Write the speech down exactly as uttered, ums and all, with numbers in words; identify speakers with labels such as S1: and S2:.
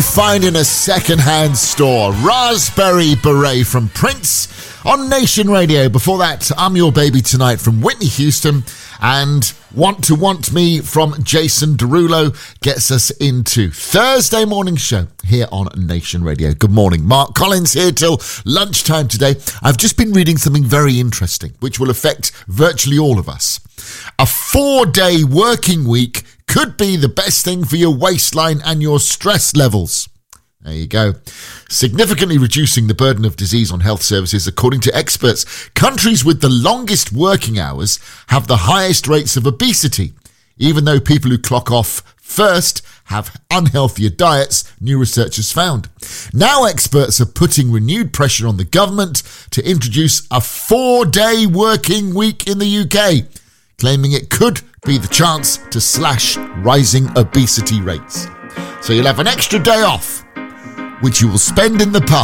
S1: Find in a second-hand store. Raspberry Beret from Prince on Nation Radio. Before that, I'm Your Baby Tonight from Whitney Houston, and Want to Want Me from Jason Derulo gets us into Thursday morning show here on Nation Radio. Good morning. Mark Collins here till lunchtime today. I've just been reading something very interesting, which will affect virtually all of us. A four-day working week could be the best thing for your waistline and your stress levels. There you go. Significantly reducing the burden of disease on health services, according to experts. Countries with the longest working hours have the highest rates of obesity, even though people who clock off first have unhealthier diets, new research has found. Now experts are putting renewed pressure on the government to introduce a four-day working week in the U K, claiming it could be the chance to slash rising obesity rates. So you'll have an extra day off, which you will spend in the pub.